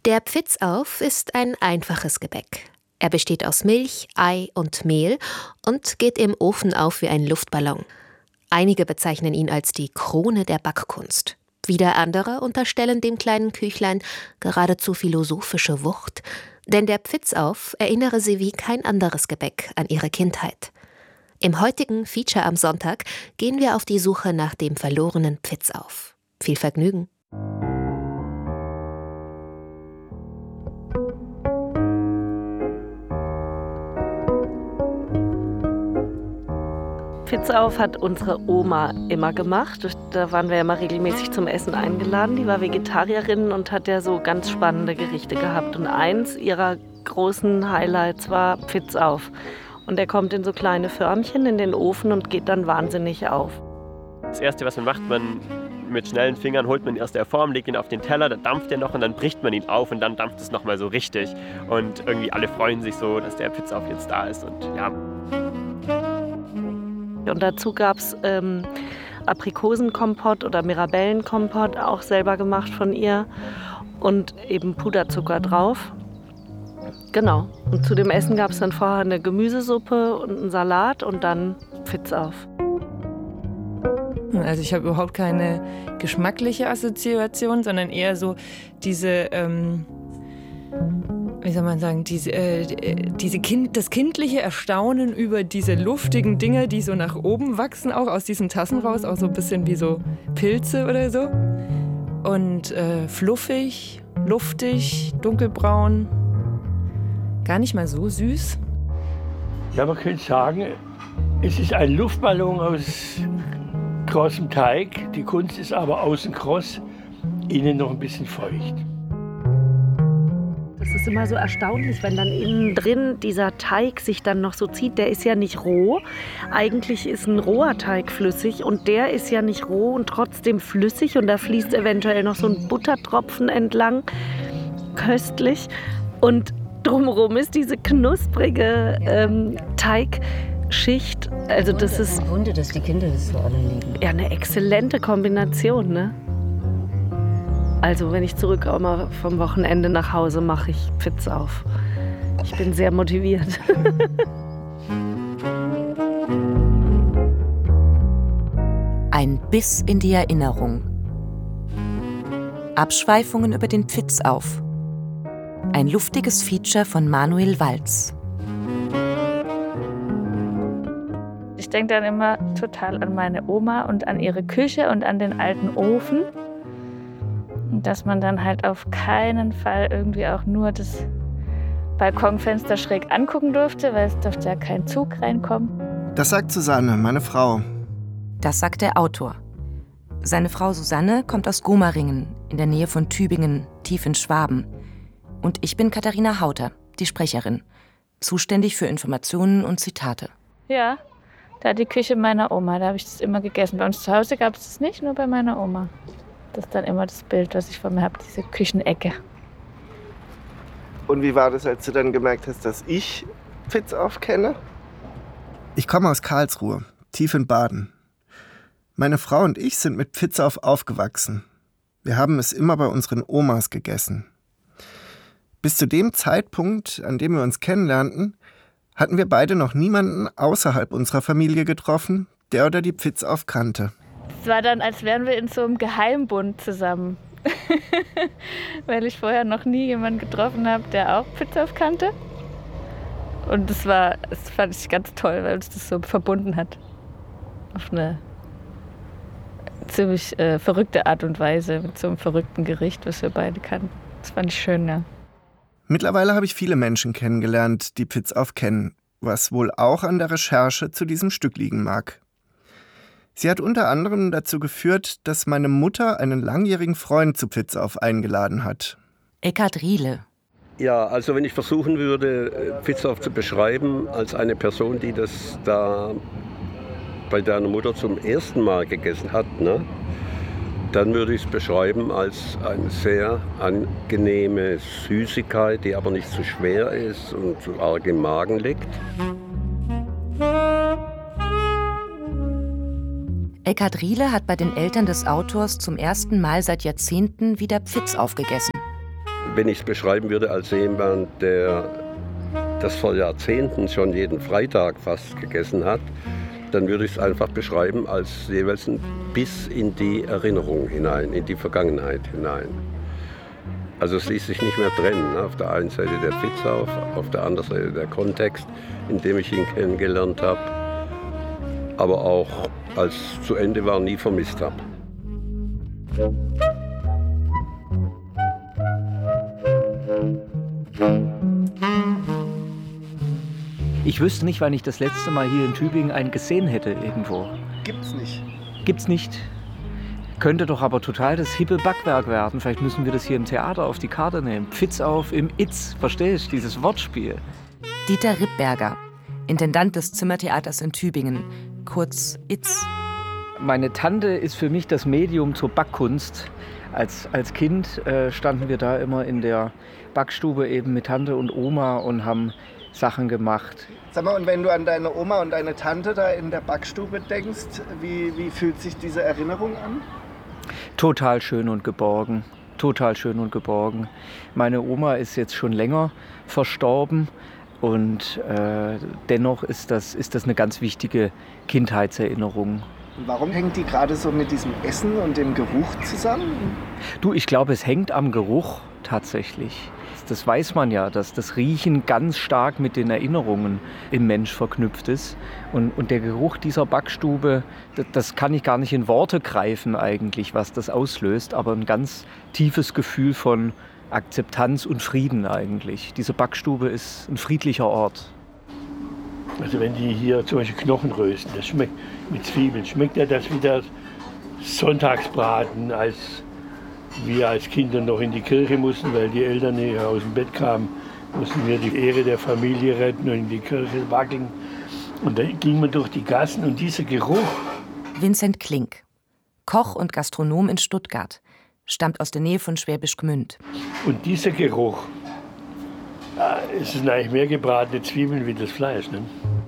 Der Pfitzauf ist ein einfaches Gebäck. Er besteht aus Milch, Ei und Mehl und geht im Ofen auf wie ein Luftballon. Einige bezeichnen ihn als die Krone der Backkunst. Wieder andere unterstellen dem kleinen Küchlein geradezu philosophische Wucht, denn der Pfitzauf erinnere sie wie kein anderes Gebäck an ihre Kindheit. Im heutigen Feature am Sonntag gehen wir auf die Suche nach dem verlorenen Pfitzauf. Viel Vergnügen! Pfitzauf hat unsere Oma immer gemacht. Da waren wir ja immer regelmäßig zum Essen eingeladen. Die war Vegetarierin und hat ja so ganz spannende Gerichte gehabt. Und eins ihrer großen Highlights war Pfitzauf. Und der kommt in so kleine Förmchen in den Ofen und geht dann wahnsinnig auf. Das Erste, was man macht, mit schnellen Fingern holt man ihn aus der Form, legt ihn auf den Teller, dann dampft er noch und dann bricht man ihn auf und dann dampft es nochmal so richtig. Und irgendwie alle freuen sich so, dass der Pfitzauf jetzt da ist. Und ja. Und dazu gab es Aprikosenkompott oder Mirabellenkompott, auch selber gemacht von ihr. Und eben Puderzucker drauf. Genau. Und zu dem Essen gab es dann vorher eine Gemüsesuppe und einen Salat und dann Pfitzauf. Also ich habe überhaupt keine geschmackliche Assoziation, sondern eher so diese, wie soll man sagen, das kindliche Erstaunen über diese luftigen Dinge, die so nach oben wachsen, auch aus diesen Tassen raus, auch so ein bisschen wie so Pilze oder so. Und fluffig, luftig, dunkelbraun, gar nicht mal so süß. Ja, man könnte sagen, es ist ein Luftballon aus krossem Teig. Die Kunst ist aber außen kross, innen noch ein bisschen feucht. Das ist immer so erstaunlich, wenn dann innen drin dieser Teig sich dann noch so zieht. Der ist ja nicht roh. Eigentlich ist ein roher Teig flüssig und der ist ja nicht roh und trotzdem flüssig. Und da fließt eventuell noch so ein Buttertropfen entlang. Köstlich. Und drumherum ist diese knusprige Teigschicht. Also das ist ein Wunder, dass die Kinder das so alle lieben. Ja, eine exzellente Kombination, ne? Also wenn ich zurückkomme vom Wochenende nach Hause, mache ich Pfitzauf. Ich bin sehr motiviert. Ein Biss in die Erinnerung. Abschweifungen über den Pfitzauf. Ein luftiges Feature von Manuel Walz. Ich denke dann immer total an meine Oma und an ihre Küche und an den alten Ofen. Dass man dann halt auf keinen Fall irgendwie auch nur das Balkonfenster schräg angucken durfte, weil es durfte ja kein Zug reinkommen. Das sagt Susanne, meine Frau. Das sagt der Autor. Seine Frau Susanne kommt aus Gomaringen, in der Nähe von Tübingen, tief in Schwaben. Und ich bin Katharina Hauter, die Sprecherin, zuständig für Informationen und Zitate. Ja, da die Küche meiner Oma, da habe ich das immer gegessen. Bei uns zu Hause gab es das nicht, nur bei meiner Oma. Das ist dann immer das Bild, was ich von mir habe, diese Küchenecke. Und wie war das, als du dann gemerkt hast, dass ich Pfitzauf kenne? Ich komme aus Karlsruhe, tief in Baden. Meine Frau und ich sind mit Pfitzauf aufgewachsen. Wir haben es immer bei unseren Omas gegessen. Bis zu dem Zeitpunkt, an dem wir uns kennenlernten, hatten wir beide noch niemanden außerhalb unserer Familie getroffen, der oder die Pfitzauf kannte. Es war dann, als wären wir in so einem Geheimbund zusammen. Weil ich vorher noch nie jemanden getroffen habe, der auch Pfitzauf kannte. Und das fand ich ganz toll, weil uns das so verbunden hat. Auf eine ziemlich verrückte Art und Weise, mit so einem verrückten Gericht, was wir beide kannten. Das fand ich schön, ja. Mittlerweile habe ich viele Menschen kennengelernt, die Pfitzauf kennen, was wohl auch an der Recherche zu diesem Stück liegen mag. Sie hat unter anderem dazu geführt, dass meine Mutter einen langjährigen Freund zu Pfitzauf eingeladen hat. Eckhard Riele. Ja, also wenn ich versuchen würde, Pfitzauf zu beschreiben als eine Person, die das da bei deiner Mutter zum ersten Mal gegessen hat, ne, dann würde ich es beschreiben als eine sehr angenehme Süßigkeit, die aber nicht zu schwer ist und so arg im Magen liegt. Eckhard Riele hat bei den Eltern des Autors zum ersten Mal seit Jahrzehnten wieder Pfitzauf gegessen. Wenn ich es beschreiben würde als jemand, der das vor Jahrzehnten schon jeden Freitag fast gegessen hat, dann würde ich es einfach beschreiben als jeweils ein Biss in die Erinnerung hinein, in die Vergangenheit hinein. Also es ließ sich nicht mehr trennen. Auf der einen Seite der Pfitzauff, auf der anderen Seite der Kontext, in dem ich ihn kennengelernt habe, aber auch als es zu Ende war, nie vermisst habe. Ich wüsste nicht, wann ich das letzte Mal hier in Tübingen einen gesehen hätte irgendwo. Gibt's nicht. Gibt's nicht. Könnte doch aber total das hippe Backwerk werden. Vielleicht müssen wir das hier im Theater auf die Karte nehmen. Pfitzauff im Itz, verstehst du, dieses Wortspiel. Dieter Rippberger, Intendant des Zimmertheaters in Tübingen, kurz Itz. Meine Tante ist für mich das Medium zur Backkunst. Als Kind standen wir da immer in der Backstube eben mit Tante und Oma und haben Sachen gemacht. Sag mal, und wenn du an deine Oma und deine Tante da in der Backstube denkst, wie fühlt sich diese Erinnerung an? Total schön und geborgen. Total schön und geborgen. Meine Oma ist jetzt schon länger verstorben und dennoch ist das eine ganz wichtige Kindheitserinnerung. Und warum hängt die gerade so mit diesem Essen und dem Geruch zusammen? Du, ich glaube, es hängt am Geruch tatsächlich. Das weiß man ja, dass das Riechen ganz stark mit den Erinnerungen im Mensch verknüpft ist. Und der Geruch dieser Backstube, das kann ich gar nicht in Worte greifen eigentlich, was das auslöst, aber ein ganz tiefes Gefühl von Akzeptanz und Frieden eigentlich. Diese Backstube ist ein friedlicher Ort. Also wenn die hier zum Beispiel Knochen rösten, das schmeckt mit Zwiebeln, schmeckt ja das wie der Sonntagsbraten, als wir als Kinder noch in die Kirche mussten, weil die Eltern nicht aus dem Bett kamen, mussten wir die Ehre der Familie retten und in die Kirche wackeln. Und da ging man durch die Gassen und dieser Geruch. Vincent Klink, Koch und Gastronom in Stuttgart, stammt aus der Nähe von Schwäbisch Gmünd. Und dieser Geruch, es sind eigentlich mehr gebratene Zwiebeln wie das Fleisch. Ne?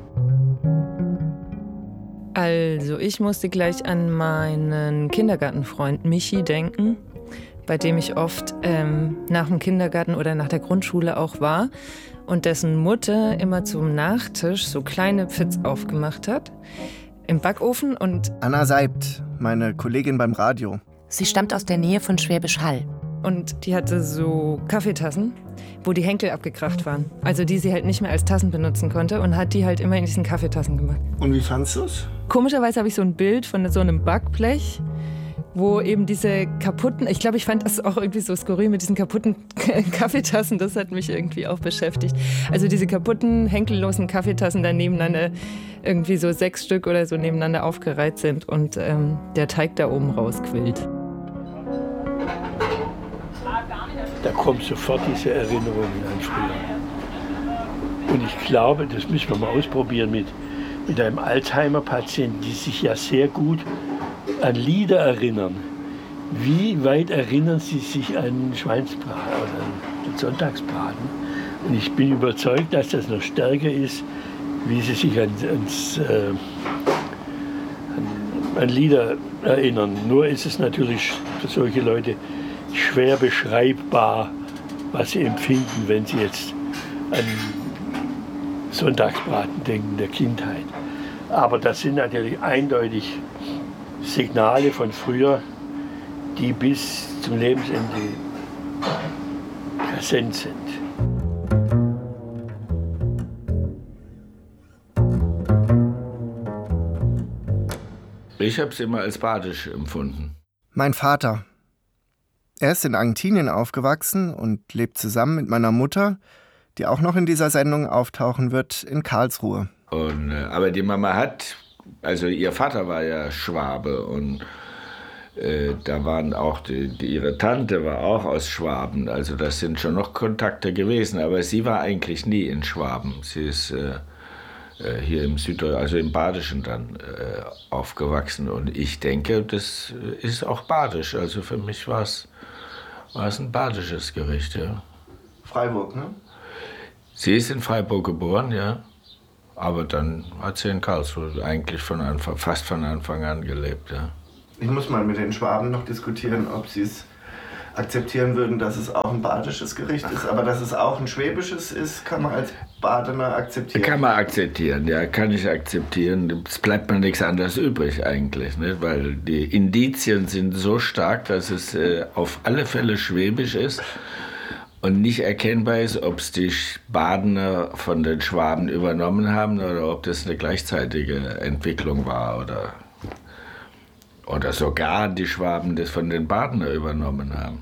Also ich musste gleich an meinen Kindergartenfreund Michi denken, bei dem ich oft nach dem Kindergarten oder nach der Grundschule auch war und dessen Mutter immer zum Nachtisch so kleine Pfitz aufgemacht hat im Backofen. Und Anna Seibt, meine Kollegin beim Radio. Sie stammt aus der Nähe von Schwäbisch Hall. Und die hatte so Kaffeetassen, wo die Henkel abgekracht waren. Also die sie halt nicht mehr als Tassen benutzen konnte und hat die halt immer in diesen Kaffeetassen gemacht. Und wie fandst du es? Komischerweise habe ich so ein Bild von so einem Backblech, wo eben diese kaputten, ich glaube, ich fand das auch irgendwie so skurril mit diesen kaputten Kaffeetassen, das hat mich irgendwie auch beschäftigt. Also diese kaputten, henkellosen Kaffeetassen da nebeneinander, irgendwie so 6 Stück oder so nebeneinander aufgereiht sind und der Teig da oben rausquillt. Da kommt sofort diese Erinnerung an früher. Und ich glaube, das müssen wir mal ausprobieren mit einem Alzheimer-Patienten, die sich ja sehr gut an Lieder erinnern. Wie weit erinnern Sie sich an Schweinsbraten oder an den Sonntagsbraten? Und ich bin überzeugt, dass das noch stärker ist, wie Sie sich an Lieder erinnern. Nur ist es natürlich für solche Leute schwer beschreibbar, was sie empfinden, wenn sie jetzt an Sonntagsbraten denken, der Kindheit. Aber das sind natürlich eindeutig Signale von früher, die bis zum Lebensende präsent sind. Ich habe es immer als badisch empfunden. Mein Vater. Er ist in Argentinien aufgewachsen und lebt zusammen mit meiner Mutter, die auch noch in dieser Sendung auftauchen wird, in Karlsruhe. Aber die Mama hat, also ihr Vater war ja Schwabe und da waren auch ihre Tante war auch aus Schwaben. Also das sind schon noch Kontakte gewesen, aber sie war eigentlich nie in Schwaben. Sie ist hier im also im Badischen dann aufgewachsen und ich denke, das ist auch badisch. Also für mich war es ein badisches Gericht, ja. Freiburg, ne? Sie ist in Freiburg geboren, ja. Aber dann hat sie in Karlsruhe eigentlich fast von Anfang an gelebt, ja. Ich muss mal mit den Schwaben noch diskutieren, ob sie es akzeptieren würden, dass es auch ein badisches Gericht ist. Aber dass es auch ein schwäbisches ist, kann man als Badener akzeptieren. Kann man akzeptieren, ja, kann ich akzeptieren. Es bleibt mir nichts anderes übrig eigentlich, ne? Weil die Indizien sind so stark, dass es auf alle Fälle schwäbisch ist und nicht erkennbar ist, ob es die Badener von den Schwaben übernommen haben oder ob das eine gleichzeitige Entwicklung war oder sogar die Schwaben das von den Badener übernommen haben.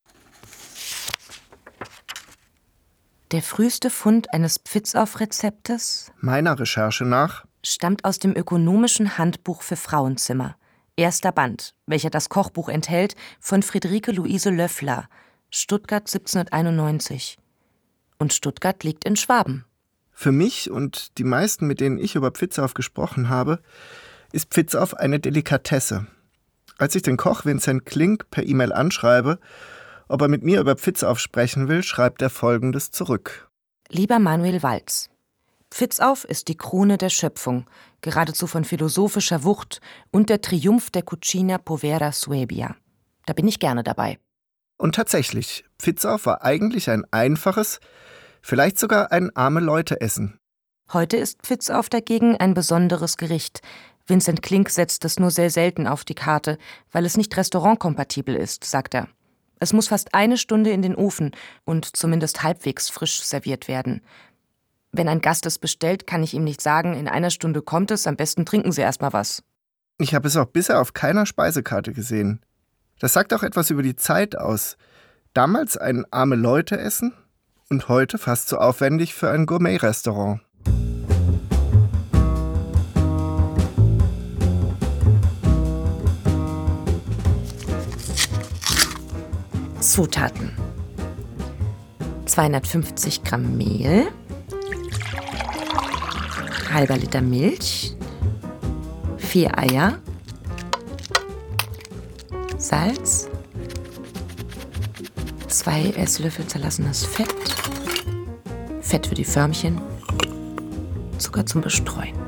Der früheste Fund eines Pfitzauf-Rezeptes, meiner Recherche nach, stammt aus dem Ökonomischen Handbuch für Frauenzimmer. Erster Band, welcher das Kochbuch enthält, von Friederike Luise Löffler, Stuttgart 1791. Und Stuttgart liegt in Schwaben. Für mich und die meisten, mit denen ich über Pfitzauf gesprochen habe, ist Pfitzauf eine Delikatesse. Als ich den Koch Vincent Klink per E-Mail anschreibe, ob er mit mir über Pfitzauf sprechen will, schreibt er Folgendes zurück. Lieber Manuel Walz, Pfitzauf ist die Krone der Schöpfung, geradezu von philosophischer Wucht und der Triumph der Cucina Povera Suebia. Da bin ich gerne dabei. Und tatsächlich, Pfitzauf war eigentlich ein einfaches, vielleicht sogar ein Arme-Leute-Essen. Heute ist Pfitzauf dagegen ein besonderes Gericht. Vincent Klink setzt es nur sehr selten auf die Karte, weil es nicht restaurantkompatibel ist, sagt er. Es muss fast 1 Stunde in den Ofen und zumindest halbwegs frisch serviert werden. Wenn ein Gast es bestellt, kann ich ihm nicht sagen, in 1 Stunde kommt es, am besten trinken Sie erst mal was. Ich habe es auch bisher auf keiner Speisekarte gesehen. Das sagt auch etwas über die Zeit aus. Damals ein Arme-Leute-Essen und heute fast so aufwendig für ein Gourmet-Restaurant. Zutaten: 250 Gramm Mehl, halber Liter Milch, 4 Eier, Salz, 2 Esslöffel zerlassenes Fett, Fett für die Förmchen, Zucker zum Bestreuen.